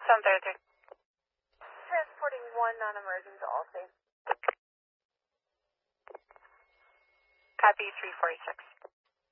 733. Transporting 1 non-emerging to Allstate. Copy 346.